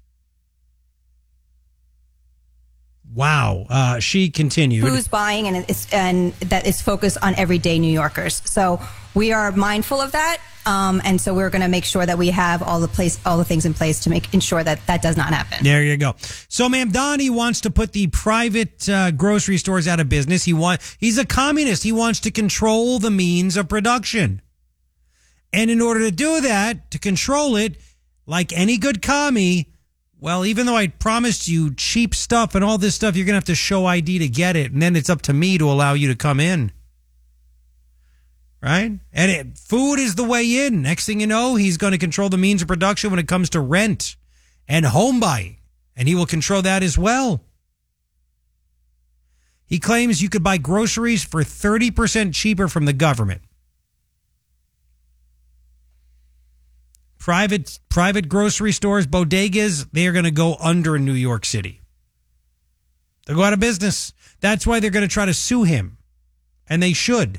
Wow. Uh, she continued. Who's buying, and it's, and that is focused on everyday New Yorkers. So we are mindful of that, um, and so we're going to make sure that we have all the place, all the things in place to make ensure that that does not happen. There you go. So Mamdani wants to put the private uh, grocery stores out of business. He want he's a communist. He wants to control the means of production, and in order to do that, to control it, like any good commie. Well, even though I promised you cheap stuff and all this stuff, you're going to have to show I D to get it. And then it's up to me to allow you to come in. right? And it, food is the way in. Next thing you know, he's going to control the means of production when it comes to rent and home buying, and he will control that as well. He claims you could buy groceries for thirty percent cheaper from the government. Private private grocery stores, bodegas, they are going to go under in New York City. They'll go out of business. That's why they're going to try to sue him. And they should.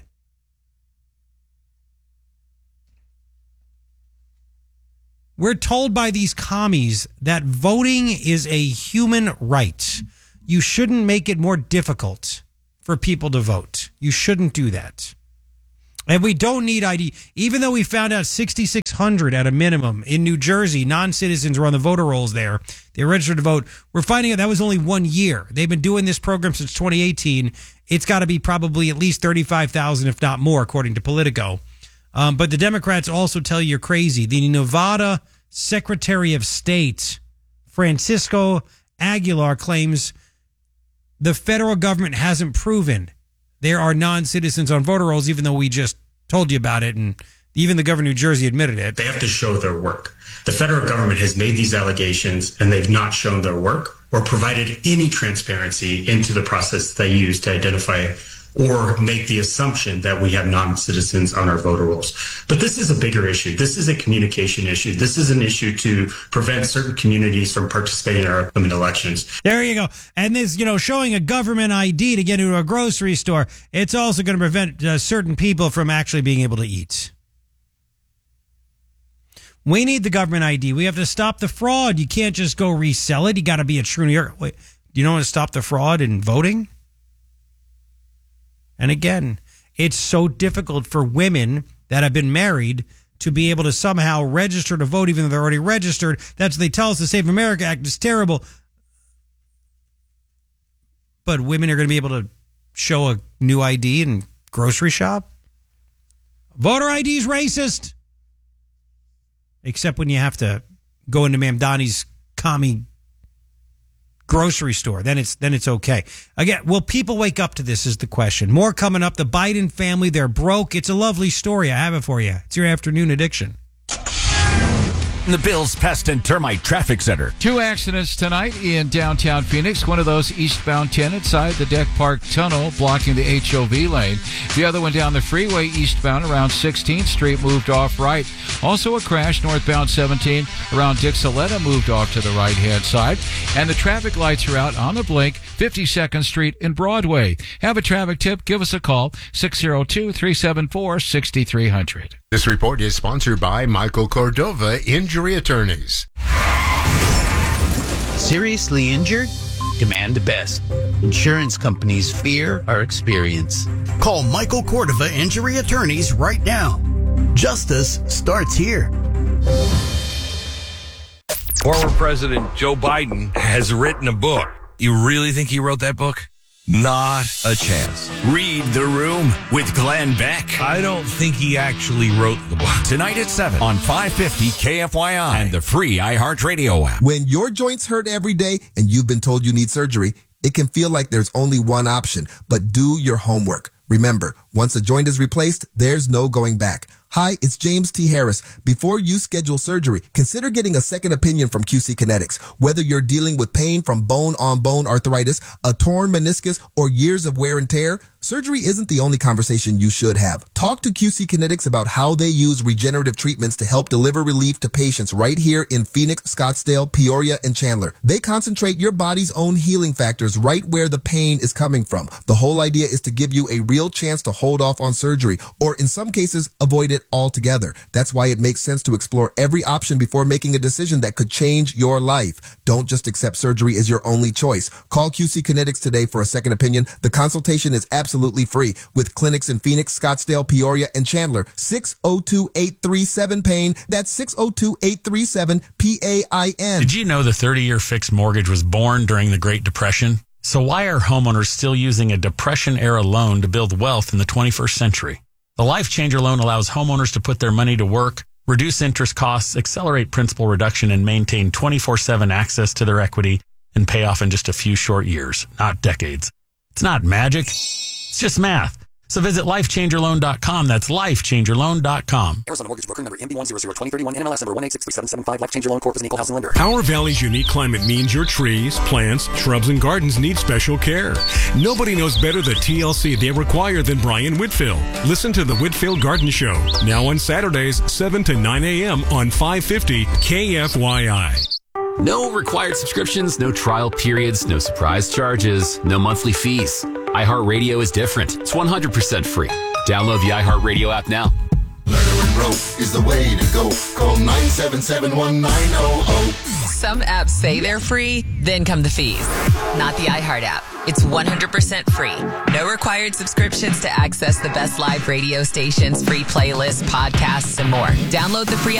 We're told by these commies that voting is a human right. You shouldn't make it more difficult for people to vote. You shouldn't do that. And we don't need I D. Even though we found out sixty-six hundred at a minimum in New Jersey, non-citizens were on the voter rolls there. They registered to vote. We're finding out that was only one year. They've been doing this program since twenty eighteen. It's got to be probably at least thirty-five thousand, if not more, according to Politico. Um, but the Democrats also tell you you're crazy. The Nevada Secretary of State, Francisco Aguilar, claims the federal government hasn't proven there are non-citizens on voter rolls, even though we just told you about it, and even the governor of New Jersey admitted it. They have to show their work. The federal government has made these allegations, and they've not shown their work or provided any transparency into the process they use to identify or make the assumption that we have non-citizens on our voter rolls. But this is a bigger issue. This is a communication issue. This is an issue to prevent certain communities from participating in our upcoming elections. There you go. And this, you know, showing a government I D to get into a grocery store, it's also going to prevent uh, certain people from actually being able to eat. We need the government I D. We have to stop the fraud. You can't just go resell it. You got to be a true New Yorker. Wait, do you know how to stop the fraud in voting? And again, it's so difficult for women that have been married to be able to somehow register to vote, even though they're already registered. That's what they tell us. The Save America Act is terrible. But women are going to be able to show a new I D and grocery shop. Voter I D is racist. Except when you have to go into Mamdani's commie grocery store, then it's then it's okay. Again, will people wake up to this is the question. More coming up. The Biden family, they're broke. It's a lovely story. I have it for you. It's your afternoon addiction. The Bill's Pest and Termite Traffic Center. Two accidents tonight in downtown Phoenix. One of those eastbound ten inside the Deck Park Tunnel, blocking the H O V lane. The other one down the freeway eastbound around sixteenth Street, moved off right. Also a crash northbound seventeen around Dixoletta, moved off to the right-hand side. And the traffic lights are out on the blink, fifty-second Street in Broadway. Have a traffic tip? Give us a call, six oh two, three seven four, six three zero zero. This report is sponsored by Michael Cordova Injury Attorneys. Seriously injured? Demand the best. Insurance companies fear our experience. Call Michael Cordova Injury Attorneys right now. Justice starts here. Former President Joe Biden has written a book. You really think he wrote that book? Not a chance. Read The Room with Glenn Beck. I don't think he actually wrote the book. Tonight at seven on five fifty K F Y I and the free iHeartRadio app. When your joints hurt every day and you've been told you need surgery, it can feel like there's only one option, but do your homework. Remember, once a joint is replaced, there's no going back. Hi, it's James T. Harris. Before you schedule surgery, consider getting a second opinion from Q C Kinetics. Whether you're dealing with pain from bone-on-bone arthritis, a torn meniscus, or years of wear and tear, surgery isn't the only conversation you should have. Talk to Q C Kinetics about how they use regenerative treatments to help deliver relief to patients right here in Phoenix, Scottsdale, Peoria, and Chandler. They concentrate your body's own healing factors right where the pain is coming from. The whole idea is to give you a real chance to hold off on surgery, or in some cases, avoid it altogether. That's why it makes sense to explore every option before making a decision that could change your life. Don't just accept surgery as your only choice. Call Q C Kinetics today for a second opinion. The consultation is absolutely free with clinics in Phoenix, Scottsdale, Peoria, and Chandler. six oh two, eight three seven, pain. That's six oh two, eight three seven, P A I N. Did you know the thirty-year fixed mortgage was born during the Great Depression? So why are homeowners still using a Depression-era loan to build wealth in the twenty-first century? The Life Changer loan allows homeowners to put their money to work, reduce interest costs, accelerate principal reduction, and maintain twenty-four seven access to their equity and pay off in just a few short years, not decades. It's not magic. It's just math. So visit life changer loan dot com. That's life changer loan dot com. Arizona Mortgage Broker number M B one zero zero two zero three one, N M L S number one eight six three seven seven five. Life Changer Loan Corp is an equal housing lender. Our Valley's unique climate means your trees, plants, shrubs, and gardens need special care. Nobody knows better the T L C they require than Brian Whitfield. Listen to the Whitfield Garden Show, now on Saturdays, seven to nine a.m. on five fifty K F Y I. No required subscriptions, no trial periods, no surprise charges, no monthly fees. iHeartRadio is different. It's one hundred percent free. Download the iHeartRadio app now. Learn Rope is the way to go. Call nine seven seven one nine zero zero. Some apps say they're free, then come the fees. Not the iHeart app. It's one hundred percent free. No required subscriptions to access the best live radio stations, free playlists, podcasts, and more. Download the free